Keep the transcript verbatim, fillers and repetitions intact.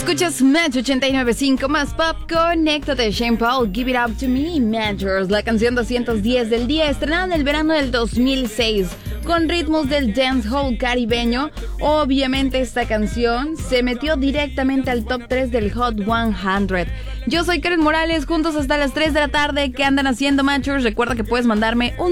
Escuchas Match ochenta y nueve punto cinco más pop. Conéctate, Shane Paul, Give It Up To Me, Matchers, la canción doscientos diez del día, estrenada en el verano del dos mil seis, con ritmos del dancehall caribeño. Obviamente esta canción se metió directamente al top tres del Hot cien. Yo soy Karen Morales, juntos hasta las tres de la tarde. ¿Qué andan haciendo, Matchers? Recuerda que puedes mandarme un